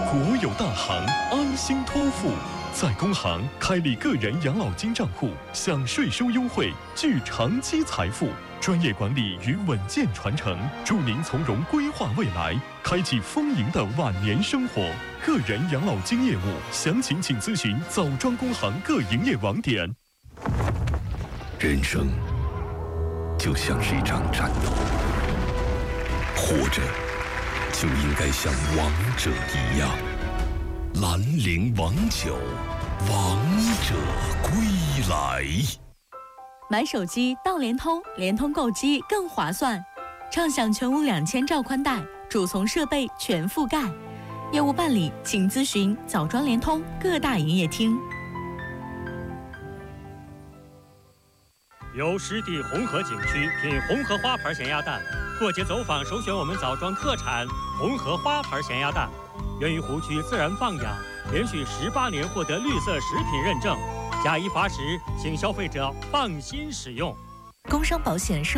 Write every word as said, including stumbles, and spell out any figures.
国有大行，安心托付。在工行开立个人养老金账户，享税收优惠，聚长期财富。专业管理与稳健传承，助您从容规划未来，开启丰盈的晚年生活。个人养老金业务详情请咨询枣庄工行各营业网点。 人生就像是一场战斗，活着就应该像王者一样。兰陵王酒，王者归来。 买手机到联通，联通购机更划算，畅享全屋两千兆宽带，主从设备全覆盖。业务办理，请咨询枣庄联通各大营业厅。 由湿地红河景区品红河花牌咸鸭蛋，过节走访首选我们枣庄特产红河花牌咸鸭蛋，源于湖区自然放养，连续十八年获得绿色食品认证。假一罚十，请消费者放心使用。 工商保险受